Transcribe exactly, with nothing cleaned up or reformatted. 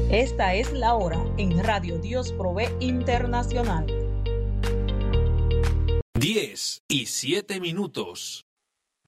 Esta es la hora en Radio Dios Provee Internacional. diez y siete minutos.